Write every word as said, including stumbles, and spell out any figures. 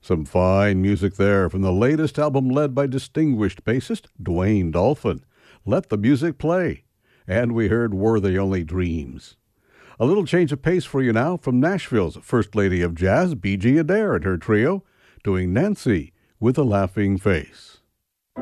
Some fine music there from the latest album led by distinguished bassist Dwayne Dolphin. Let the music play. And we heard Were They Only Dreams. A little change of pace for you now from Nashville's First Lady of Jazz, B G Adair and her trio, doing Nancy with a Laughing Face.